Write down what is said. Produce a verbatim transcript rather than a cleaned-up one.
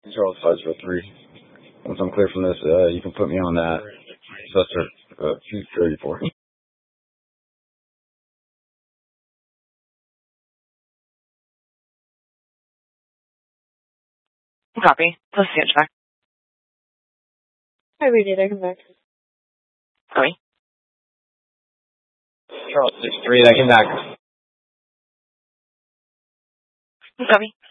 Charles five zero three. Once I'm clear from this, uh, you can put me on that. Suster, uh, two thirty-four. Copy. Let's see it back. I read it. I come back. Copy. Charles six three, I come back. Copy.